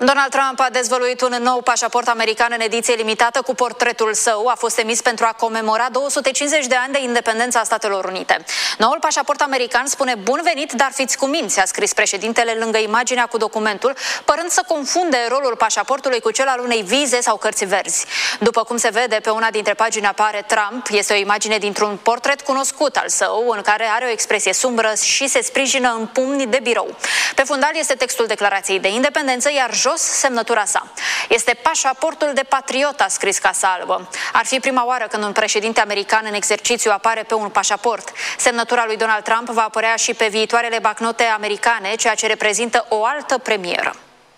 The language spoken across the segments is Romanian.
Donald Trump a dezvăluit un nou pașaport american în ediție limitată cu portretul său. A fost emis pentru a comemora 250 de ani de independența Statelor Unite. Noul pașaport american spune bun venit, dar fiți cuminți, a scris președintele lângă imaginea cu documentul, părând să confunde rolul pașaportului cu cel al unei vize sau cărți verzi. După cum se vede, pe una dintre pagini apare Trump. Este o imagine dintr-un portret cunoscut al său, în care are o expresie sumbră și se sprijină în pumni de birou. Pe fundal este textul Declarației de Independență, iar jos semnătura sa. Este pașaportul de patriot, a scris Casa Albă. Ar fi prima oară când un președinte american în exercițiu apare pe un pașaport. Semnătura lui Donald Trump va apărea și pe viitoarele bancnote americane, ceea ce reprezintă o altă premieră.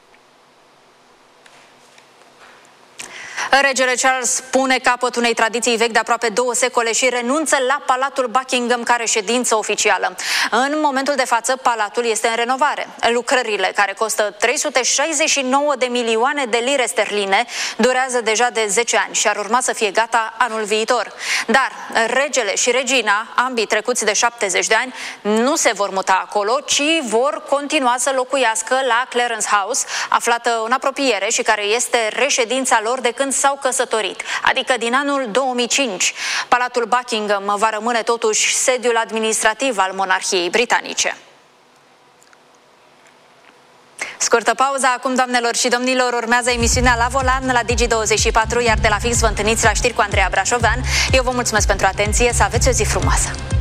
Regele Charles pune capăt unei tradiții vechi de aproape 2 secole și renunță la Palatul Buckingham ca reședință oficială. În momentul de față, palatul este în renovare. Lucrările, care costă 369 de milioane de lire sterline, durează deja de 10 ani și ar urma să fie gata anul viitor. Dar regele și regina, ambii trecuți de 70 de ani, nu se vor muta acolo, ci vor continua să locuiască la Clarence House, aflată în apropiere și care este reședința lor de când s-au căsătorit, adică din anul 2005. Palatul Buckingham va rămâne totuși sediul administrativ al monarhiei britanice. Scurtă pauză acum, doamnelor și domnilor, urmează emisiunea La Volan la Digi24, iar de la fix vă întâlniți la știri cu Andreea Brașovean. Eu vă mulțumesc pentru atenție, să aveți o zi frumoasă!